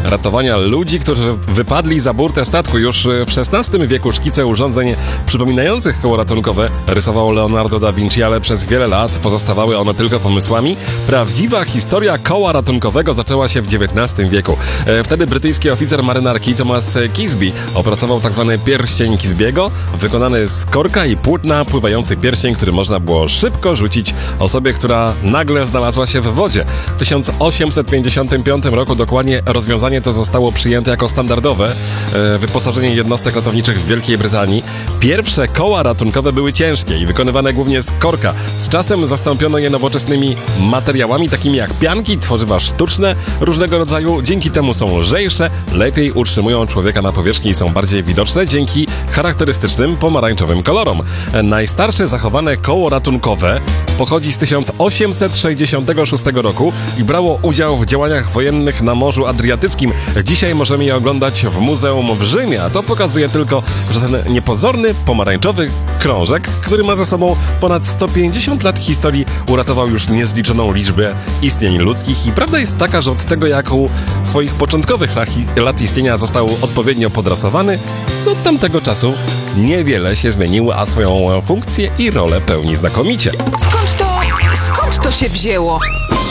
ratowania ludzi, którzy wypadli za burtę statku. Już w XVI wieku szkice urządzeń przypominających koło ratunkowe rysował Leonardo da Vinci, ale przez wiele lat pozostawały one tylko pomysłami. Prawdziwa historia koła ratunkowego zaczęła się w XIX wieku. Wtedy brytyjski oficer marynarki Thomas Kisby opracował tzw. pierścień Kisby'ego, wykonany z korka i płótna, pływający pierścień, który można było szybko rzucić osobie, która nagle znalazła się w wodzie. W 1855 roku dokładnie rozwiązanie to zostało przyjęte jako standardowe wyposażenie jednostek ratowniczych w Wielkiej Brytanii. Pierwsze koła ratunkowe były ciężkie i wykonywane głównie z korka. Z czasem zastąpiono je nowoczesnymi materiałami, takimi jak pianki, tworzywa sztuczne różnego rodzaju. Dzięki temu są lżejsze, lepiej utrzymują człowieka na powierzchni i są bardziej widoczne dzięki charakterystycznym pomarańczowym kolorom. Najstarsze zachowane koło ratunkowe pochodzi z 1866 roku i brało udział w działaniach wojennych na Morzu Adriatyckim. Dzisiaj możemy je oglądać w muzeum w Rzymie, a to pokazuje tylko, że ten niepozorny, pomarańczowy krążek, który ma za sobą ponad 150 lat historii, uratował już niezliczoną liczbę istnień ludzkich i prawda jest taka, że od tego, jak u swoich początkowych lat istnienia został odpowiednio podrasowany, do tamtego czasu niewiele się zmieniło, a swoją funkcję i rolę pełni znakomicie. Skąd to się wzięło?